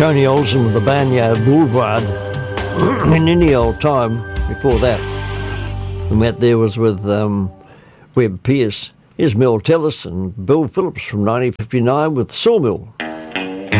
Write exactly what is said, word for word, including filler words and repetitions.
Tony Olsen with the Barnyard Boulevard. In any old time before that. And that there was with um, Webb Pierce. Here's Mel Tellis and Bill Phillips from nineteen fifty-nine with Sawmill.